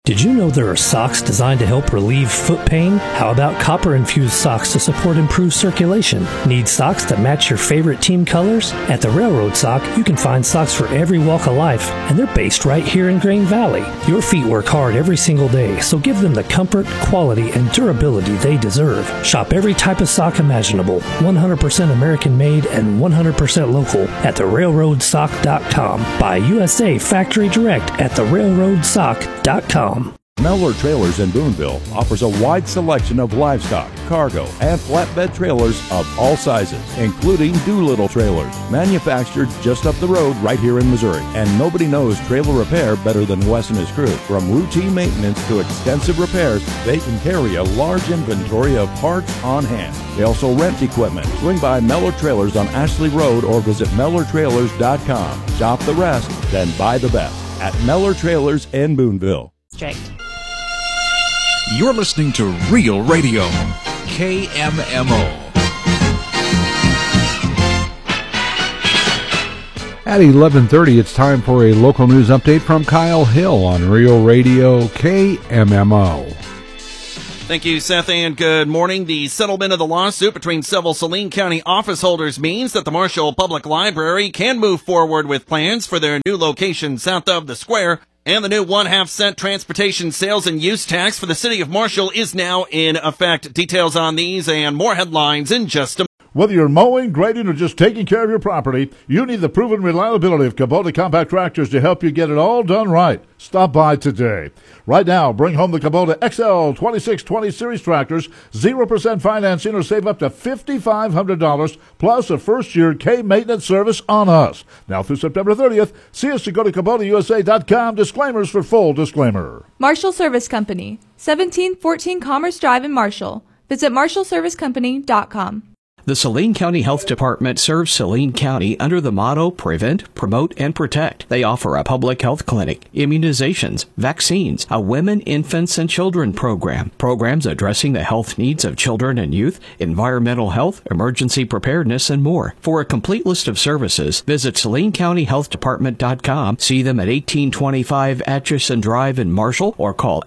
Did you know there are socks designed to help relieve foot pain? How about copper-infused socks to support improved circulation? Need socks that match your favorite team colors? At the Railroad Sock, you can find socks for every walk of life, and they're based right here in Grain Valley. Your feet work hard every single day, so give them the comfort, quality, and durability they deserve. Shop every type of sock imaginable, 100% American-made and 100% local at therailroadsock.com. Buy USA Factory Direct at therailroadsock.com. Mellor Trailers in Boonville offers a wide selection of livestock, cargo, and flatbed trailers of all sizes, including Doolittle trailers, manufactured just up the road right here in Missouri. And nobody knows trailer repair better than Wes and his crew. From routine maintenance to extensive repairs, they can carry a large inventory of parts on hand. They also rent equipment. Swing by Mellor Trailers on Ashley Road or visit MellorTrailers.com. Shop the rest, then buy the best at Mellor Trailers in Boonville. You're listening to Real Radio, KMMO. At 11:30, it's time for a local news update from Kyle Hill on Real Radio, KMMO. Thank you, Seth, and good morning. The settlement of the lawsuit between several Saline County office holders means that the Marshall Public Library can move forward with plans for their new location south of the square. And the new 1/2 cent transportation sales and use tax for the city of Marshall is now in effect. Details on these and more headlines in just a moment. Whether you're mowing, grading, or just taking care of your property, you need the proven reliability of Kubota compact tractors to help you get it all done right. Stop by today. Right now, bring home the Kubota XL 2620 Series tractors, 0% financing, or save up to $5,500, plus a first-year K-maintenance service on us. Now through September 30th, see us to go to KubotaUSA.com. Disclaimers for full disclaimer. Marshall Service Company, 1714 Commerce Drive in Marshall. Visit MarshallServiceCompany.com. The Saline County Health Department serves Saline County under the motto Prevent, Promote, and Protect. They offer a public health clinic, immunizations, vaccines, a women, infants, and children program, programs addressing the health needs of children and youth, environmental health, emergency preparedness, and more. For a complete list of services, visit SalineCountyHealthDepartment.com, see them at 1825 Atchison Drive in Marshall, or call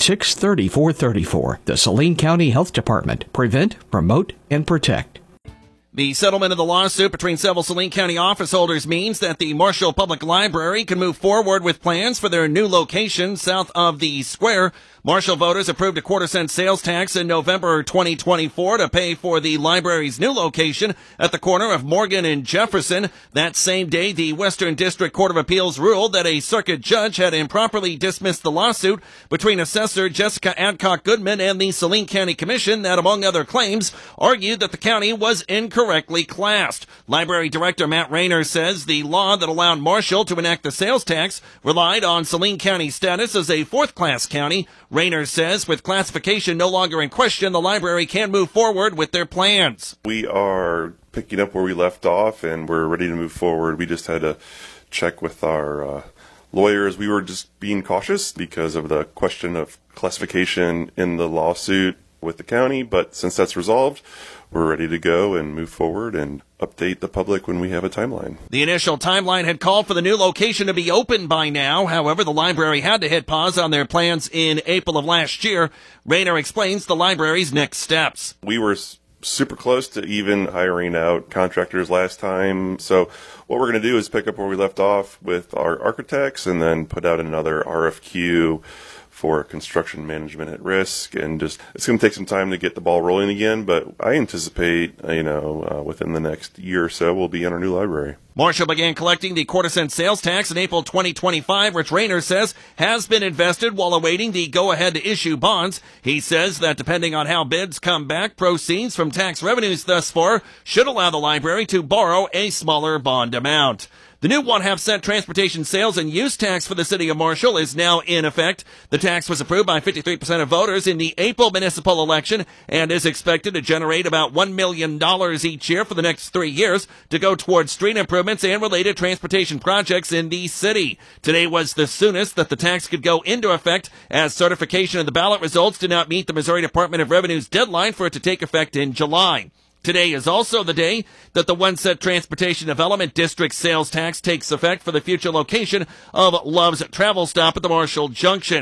886-3434. The Saline County Health Department. Prevent, Promote, and Protect. The settlement of the lawsuit between several Saline County office holders means that the Marshall Public Library can move forward with plans for their new location south of the square. Marshall voters approved a 1/4 cent sales tax in November 2024 to pay for the library's new location at the corner of Morgan and Jefferson. That same day, the Western District Court of Appeals ruled that a circuit judge had improperly dismissed the lawsuit between Assessor Jessica Adcock Goodman and the Saline County Commission that, among other claims, argued that the county was incorrectly classed. Library Director Matt Rayner says the law that allowed Marshall to enact the sales tax relied on Saline County's status as a 4th-class county. Rayner says with classification no longer in question, the library can move forward with their plans. We are picking up where we left off, and we're ready to move forward. We just had to check with our lawyers. We were just being cautious because of the question of classification in the lawsuit with the county, but since that's resolved, we're ready to go and move forward and update the public when we have a timeline. The initial timeline had called for the new location to be open by now. However, the library had to hit pause on their plans in April of last year. Rayner explains the library's next steps. We were super close to even hiring out contractors last time. So what we're going to do is pick up where we left off with our architects and then put out another RFQ for construction management at risk, and just it's going to take some time to get the ball rolling again, but I anticipate, within the next year or so, we'll be in our new library. Marshall began collecting the 1/4 cent sales tax in April 2025, which Rayner says has been invested while awaiting the go-ahead to issue bonds. He says that depending on how bids come back, proceeds from tax revenues thus far should allow the library to borrow a smaller bond amount. The new 1/2 cent transportation sales and use tax for the city of Marshall is now in effect. The tax was approved by 53% of voters in the April municipal election and is expected to generate about $1 million each year for the next 3 years to go towards street improvements and related transportation projects in the city. Today was the soonest that the tax could go into effect, as certification of the ballot results did not meet the Missouri Department of Revenue's deadline for it to take effect in July. Today is also the day that the 1 cent Transportation Development District sales tax takes effect for the future location of Love's Travel Stop at the Marshall Junction.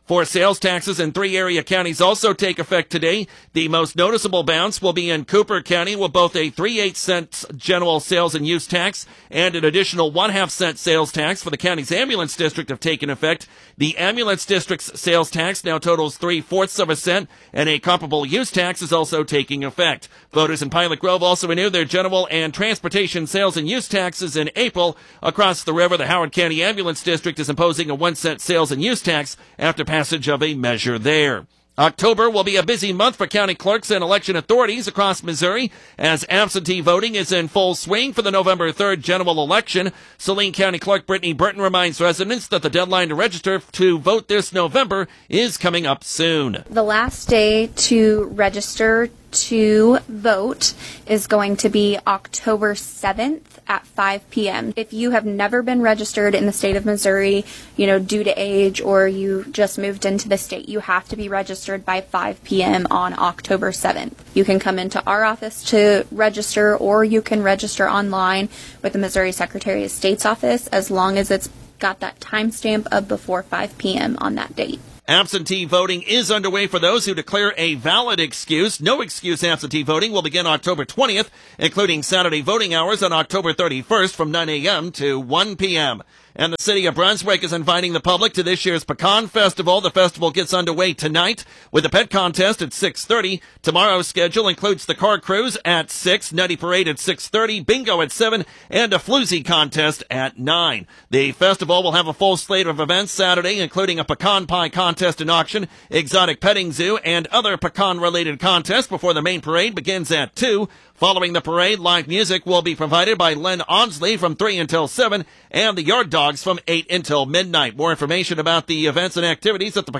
4 sales taxes in 3 area counties also take effect today. The most noticeable bounce will be in Cooper County, with both a 3/8 cents general sales and use tax and an additional 1/2 cent sales tax for the county's ambulance district have taken effect. The ambulance district's sales tax now totals 3/4 cents, and a comparable use tax is also taking effect. Voters in Pilot Grove also renewed their general and transportation sales and use taxes in April. Across the river, the Howard County Ambulance District is imposing a 1 cent sales and use tax after passage of a measure there. October will be a busy month for county clerks and election authorities across Missouri as absentee voting is in full swing for the November 3rd general election. Saline County Clerk Brittany Burton reminds residents that the deadline to register to vote this November is coming up soon. The last day to register to vote is going to be October 7th at 5 p.m. If you have never been registered in the state of Missouri, due to age, or you just moved into the state, you have to be registered by 5 p.m. on October 7th. You can come into our office to register, or you can register online with the Missouri Secretary of State's office, as long as it's got that timestamp of before 5 p.m. on that date. Absentee voting is underway for those who declare a valid excuse. No excuse absentee voting will begin October 20th, including Saturday voting hours on October 31st from 9 a.m. to 1 p.m. And the city of Brunswick is inviting the public to this year's Pecan Festival. The festival gets underway tonight with a pet contest at 6:30. Tomorrow's schedule includes the car cruise at 6, Nutty Parade at 6:30, bingo at 7, and a floozy contest at 9. The festival will have a full slate of events Saturday, including a pecan pie contest and auction, exotic petting zoo, and other pecan-related contests before the main parade begins at 2. Following the parade, live music will be provided by Len Onsley from 3 until 7 and the Yard Dogs from 8 until midnight. More information about the events and activities at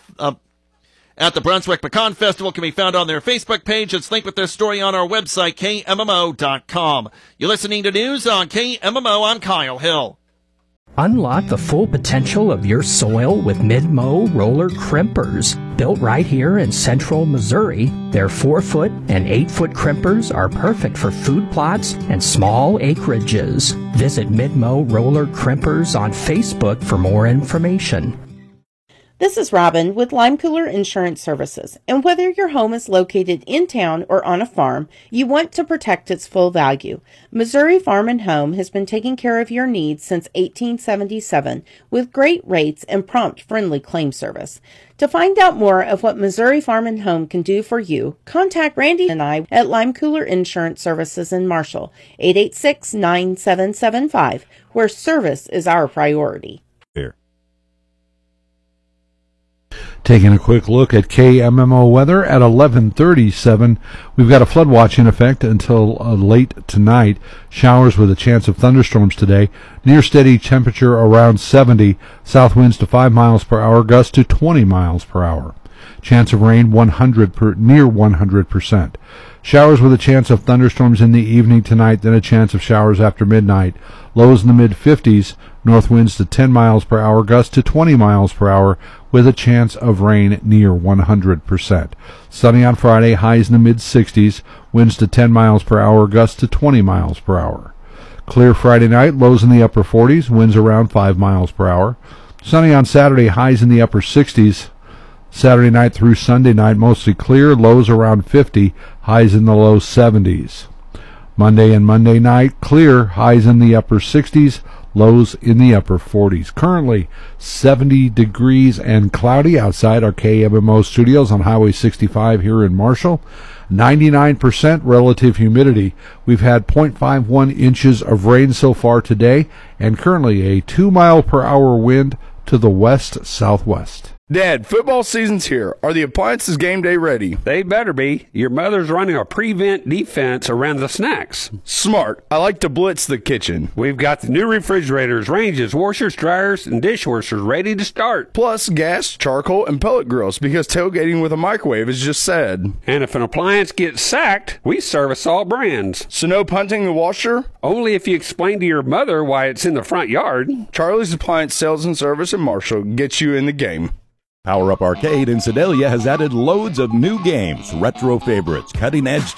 the Brunswick Pecan Festival can be found on their Facebook page. It's linked with their story on our website, KMMO.com. You're listening to news on KMMO. I'm Kyle Hill. Unlock the full potential of your soil with Mid-Mow roller crimpers. Built right here in central Missouri, their 4-foot and 8-foot crimpers are perfect for food plots and small acreages. Visit Mid-Mow roller crimpers on Facebook for more information. This is Robin with Lime Cooler Insurance Services, and whether your home is located in town or on a farm, you want to protect its full value. Missouri Farm and Home has been taking care of your needs since 1877 with great rates and prompt, friendly claim service. To find out more of what Missouri Farm and Home can do for you, contact Randy and I at Lime Cooler Insurance Services in Marshall, 886-9775, where service is our priority. Taking a quick look at KMMO weather at 11:37. We've got a flood watch in effect until late tonight. Showers with a chance of thunderstorms today. Near steady temperature around 70. South winds to 5 miles per hour. Gusts to 20 miles per hour. Chance of rain near 100%. Showers with a chance of thunderstorms in the evening tonight, then a chance of showers after midnight. Lows in the mid-50s. North winds to 10 miles per hour. Gusts to 20 miles per hour with a chance of rain near 100%. Sunny on Friday. Highs in the mid-60s. Winds to 10 miles per hour. Gusts to 20 miles per hour. Clear Friday night. Lows in the upper 40s. Winds around 5 miles per hour. Sunny on Saturday. Highs in the upper 60s. Saturday night through Sunday night, mostly clear, lows around 50, highs in the low 70s. Monday and Monday night, clear, highs in the upper 60s, lows in the upper 40s. Currently 70 degrees and cloudy outside our KMMO studios on Highway 65 here in Marshall. 99% relative humidity. We've had 0.51 inches of rain so far today, and currently a 2-mile-per-hour wind to the west-southwest. Dad, football season's here. Are the appliances game day ready? They better be. Your mother's running a prevent defense around the snacks. Smart. I like to blitz the kitchen. We've got the new refrigerators, ranges, washers, dryers, and dishwashers ready to start. Plus gas, charcoal, and pellet grills because tailgating with a microwave is just sad. And if an appliance gets sacked, we service all brands. So no punting the washer? Only if you explain to your mother why it's in the front yard. Charlie's Appliance Sales and Service in Marshall gets you in the game. Power Up Arcade in Sedalia has added loads of new games, retro favorites, cutting-edge tech,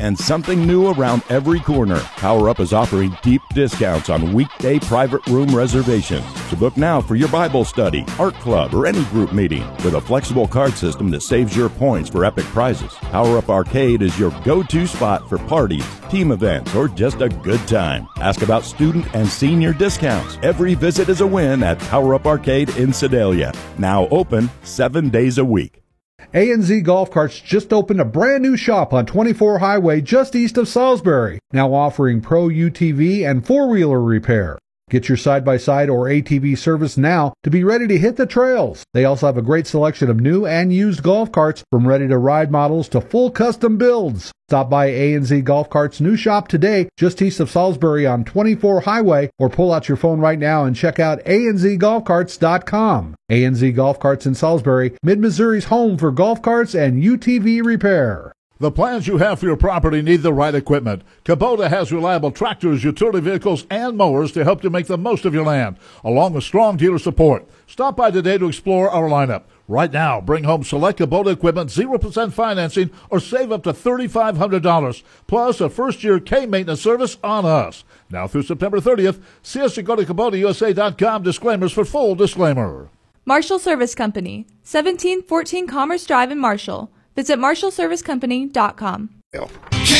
and something new around every corner. Power Up is offering deep discounts on weekday private room reservations. So book now for your Bible study, art club, or any group meeting with a flexible card system that saves your points for epic prizes. Power Up Arcade is your go-to spot for parties, team events, or just a good time. Ask about student and senior discounts. Every visit is a win at Power Up Arcade in Sedalia. Now open 7 days a week. A&Z Golf Carts just opened a brand new shop on 24 Highway just east of Salisbury, now offering Pro UTV and four-wheeler repair. Get your side-by-side or ATV service now to be ready to hit the trails. They also have a great selection of new and used golf carts, from ready-to-ride models to full custom builds. Stop by A&Z Golf Carts' new shop today, just east of Salisbury on 24 Highway, or pull out your phone right now and check out anzgolfcarts.com. A&Z Golf Carts in Salisbury, Mid-Missouri's home for golf carts and UTV repair. The plans you have for your property need the right equipment. Kubota has reliable tractors, utility vehicles, and mowers to help you make the most of your land, along with strong dealer support. Stop by today to explore our lineup. Right now, bring home select Kubota equipment, 0% financing, or save up to $3,500, plus a first-year K-maintenance service on us. Now through September 30th, see us at go to KubotaUSA.com. Disclaimers for full disclaimer. Marshall Service Company, 1714 Commerce Drive in Marshall. Visit marshallservicecompany.com.